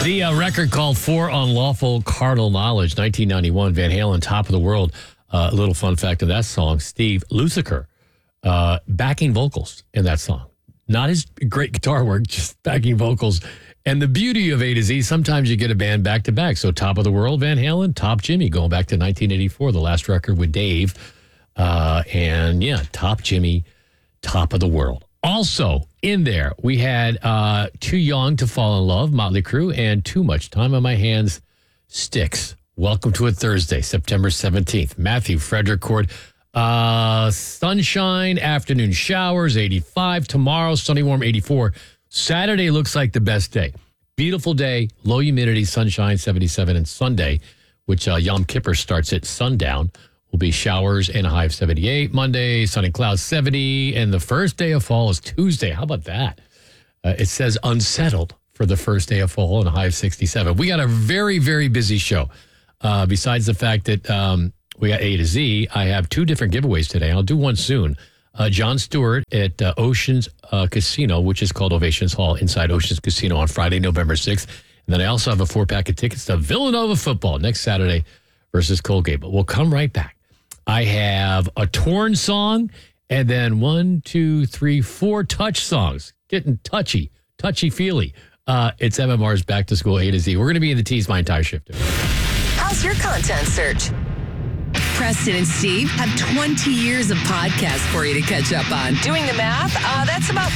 The record called For Unlawful Carnal Knowledge, 1991, Van Halen, Top of the World. A little fun fact of that song, Steve Lukather, backing vocals in that song. Not his great guitar work, just backing vocals. And the beauty of A to Z, sometimes you get a band back to back. So Top of the World, Van Halen, Top Jimmy, going back to 1984, the last record with Dave. And yeah, Top Jimmy, Top of the World. Also in there, we had Too Young to Fall in Love, Motley Crue, and Too Much Time on My Hands, Styx. Welcome to a Thursday, September 17th. Matthew Frederick Court. Sunshine, afternoon showers, 85. Tomorrow, sunny, warm, 84. Saturday looks like the best day. Beautiful day, low humidity, sunshine, 77. And Sunday, which Yom Kippur starts at sundown, will be showers and a high of 78. Monday, sun and clouds, 70. And the first day of fall is Tuesday. How about that? It says unsettled for the first day of fall and a high of 67. We got a very, very busy show. Besides the fact that we got A to Z, I have two different giveaways today. I'll do one soon. Jon Stewart at Oceans Casino, which is called Ovations Hall, inside Oceans Casino on Friday, November 6th. And then I also have a 4-pack of tickets to Villanova football next Saturday versus Colgate. But we'll come right back. I have a Torn song and then 1, 2, 3, 4 touch songs. Getting touchy-feely. It's MMR's Back to School A to Z. We're going to be in the T's my entire shift. How's your content search? Preston and Steve have 20 years of podcasts for you to catch up on. Doing the math, that's about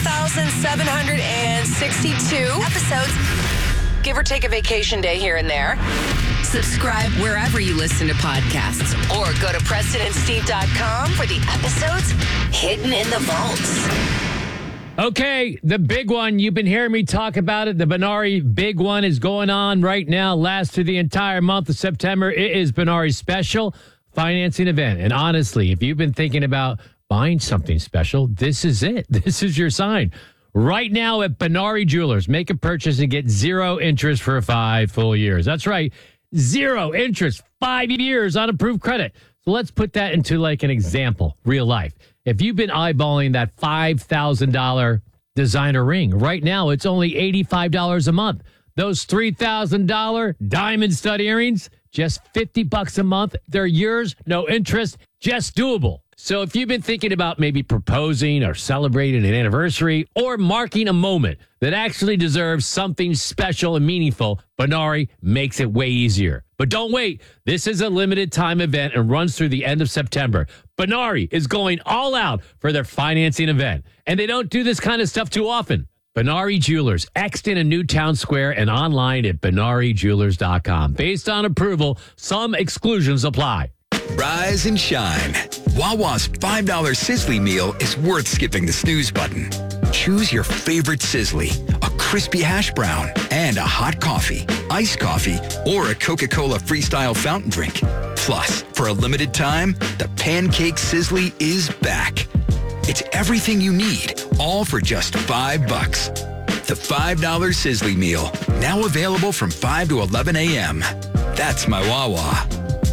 4,762 episodes. Give or take a vacation day here and there. Subscribe wherever you listen to podcasts or go to PrestonandSteve.com for the episodes hidden in the vaults. Okay, the big one. You've been hearing me talk about it. The Benari big one is going on right now. Lasts through the entire month of September. It is Benari's special financing event. And honestly, if you've been thinking about buying something special, this is it. This is your sign. Right now at Benari Jewelers, make a purchase and get 0 interest for 5 full years. That's right. 0 interest, 5 years on approved credit. So let's put that into like an example, real life. If you've been eyeballing that $5,000 designer ring, right now it's only $85 a month. Those $3,000 diamond stud earrings, just $50 a month. They're yours, no interest, just doable. So if you've been thinking about maybe proposing or celebrating an anniversary or marking a moment that actually deserves something special and meaningful, Benari makes it way easier. But don't wait. This is a limited time event and runs through the end of September. Benari is going all out for their financing event. And they don't do this kind of stuff too often. Benari Jewelers, Exton and Newtown Square, and online at BenariJewelers.com. Based on approval, some exclusions apply. Rise and shine. Wawa's $5 Sizzly meal is worth skipping the snooze button. Choose your favorite Sizzly, a crispy hash brown, and a hot coffee, iced coffee, or a Coca-Cola Freestyle fountain drink. Plus, for a limited time, the Pancake Sizzly is back. It's everything you need, all for just $5. The $5 Sizzly meal, now available from 5 to 11 a.m. That's my Wawa.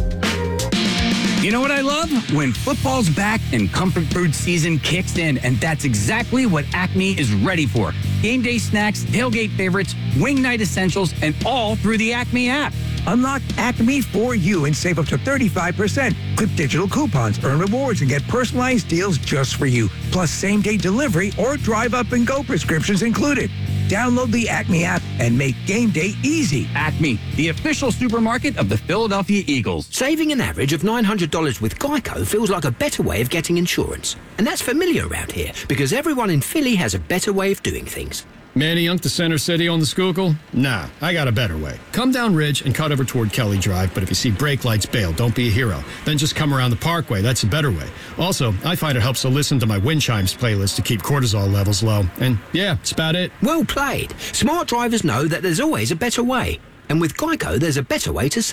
You know what I love? When football's back and comfort food season kicks in, and that's exactly what Acme is ready for. Game day snacks, tailgate favorites, wing night essentials, and all through the Acme app. Unlock Acme for you and save up to 35%. Clip digital coupons, earn rewards, and get personalized deals just for you. Plus same-day delivery or drive-up-and-go prescriptions included. Download the Acme app and make game day easy. Acme, the official supermarket of the Philadelphia Eagles. Saving an average of $900 with Geico feels like a better way of getting insurance. And that's familiar around here because everyone in Philly has a better way of doing things. Manny Young to Center City on the Schuylkill? Nah, I got a better way. Come down Ridge and cut over toward Kelly Drive, but if you see brake lights, bail. Don't be a hero. Then just come around the Parkway. That's a better way. Also, I find it helps to listen to my wind chimes playlist to keep cortisol levels low. And yeah, that's about it. Well played. Smart drivers know that there's always a better way. And with Geico, there's a better way to save.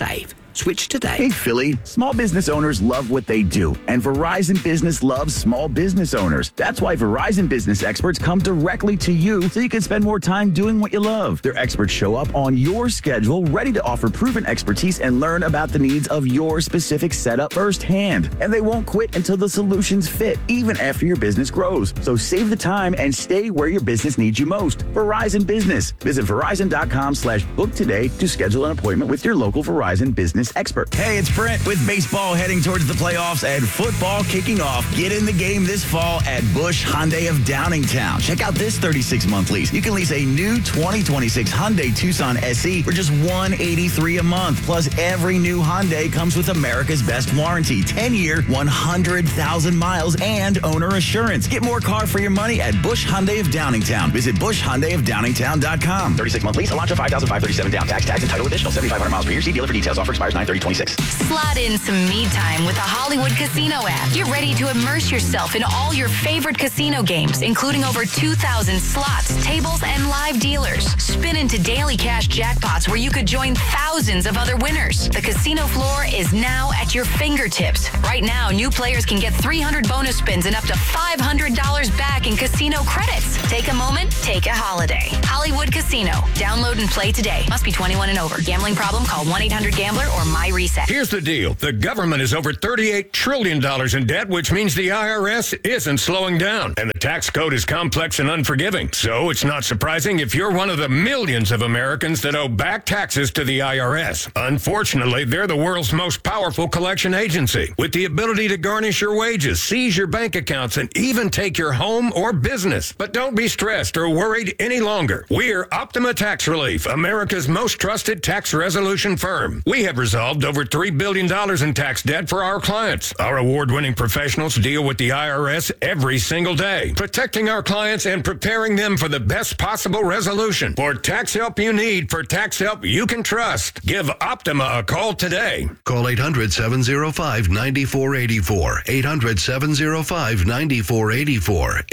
Switch today. Hey, Philly, small business owners love what they do, and Verizon Business loves small business owners. That's why Verizon Business experts come directly to you so you can spend more time doing what you love. Their experts show up on your schedule, ready to offer proven expertise and learn about the needs of your specific setup firsthand. And they won't quit until the solutions fit, even after your business grows. So save the time and stay where your business needs you most. Verizon Business. Visit Verizon.com/book today to schedule an appointment with your local Verizon Business expert. Hey, it's Brent. With baseball heading towards the playoffs and football kicking off, get in the game this fall at Busch Hyundai of Downingtown. Check out this 36-month lease. You can lease a new 2026 Hyundai Tucson SE for just $183 a month. Plus, every new Hyundai comes with America's best warranty, 10-year, 100,000 miles, and owner assurance. Get more car for your money at Busch Hyundai of Downingtown. Visit BuschHyundaiofDowningtown.com. 36-month lease, Elantra $5,537 down. Tax and title additional. 7,500 miles per year. See dealer for details. Offer expires 9/30/26. Slot in some me time with the Hollywood Casino app. Get ready to immerse yourself in all your favorite casino games, including over 2,000 slots, tables, and live dealers. Spin into daily cash jackpots where you could join thousands of other winners. The casino floor is now at your fingertips. Right now, new players can get 300 bonus spins and up to $500 back in casino credits. Take a moment, take a holiday. Hollywood Casino. Download and play today. Must be 21 and over. Gambling problem? Call 1-800-GAMBLER or MyReset. Here's the deal. The government is over $38 trillion in debt, which means the IRS isn't slowing down. And the tax code is complex and unforgiving. So it's not surprising if you're one of the millions of Americans that owe back taxes to the IRS. Unfortunately, they're the world's most powerful collection agency, with the ability to garnish your wages, seize your bank accounts, and even take your home or business. But don't be stressed or worried any longer. We're Optima Tax Relief, America's most trusted tax resolution firm. We have resolved over $3 billion in tax debt for our clients. Our award-winning professionals deal with the IRS every single day, protecting our clients and preparing them for the best possible resolution. For tax help you need, for tax help you can trust, give Optima a call today. Call 800-705-9484. 800-705-9484.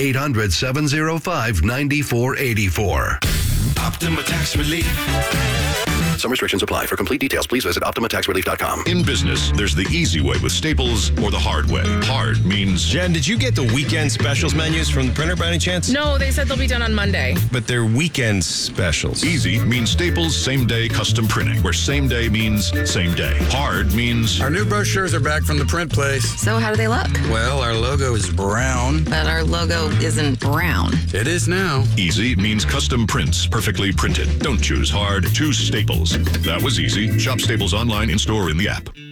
800-705-9484. Optima Tax Relief. Some restrictions apply. For complete details, please visit OptimaTaxRelief.com. In business, there's the easy way with Staples or the hard way. Hard means... Jen, did you get the weekend specials menus from the printer by any chance? No, they said they'll be done on Monday. But they're weekend specials. Easy means Staples same-day custom printing, where same day means same day. Hard means... Our new brochures are back from the print place. So how do they look? Well, our logo is brown. But our logo isn't brown. It is now. Easy means custom prints, perfectly printed. Don't choose hard, choose Staples. That was easy. Shop Staples online, in-store, in the app.